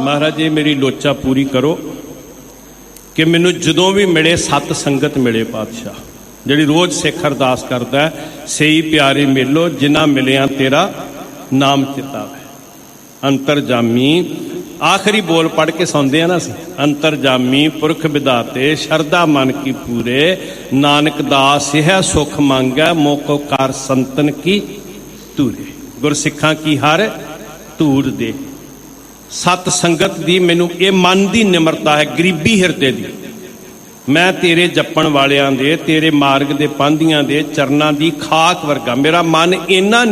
महाराज ये मेरी लोचा पूरी करो कि मैनू जदों भी मिले सत संगत मिले पातशाह, जिहड़ी रोज़ सिख अरदास करता है, सही प्यारे मिलो जिन्हां मिलिया तेरा नाम चितावे। अंतरजामी आखिरी बोल पढ़ के सौंदे हैं ना असीं, अंतरजामी पुरख विधाते शरदा मन की पूरे, नानक दास यह सुख मांगै मोको कार संतन की धूरे। गुरसिखां की हर धूड़ दे। सत संगत दी मैनू ये मन की निमरता है, गरीबी हिरदे दी। मैं तेरे जपण वालियां दे, तेरे मार्ग दे पांधियां दे चरनां दी खाक वर्गा, मेरा मन इन्ना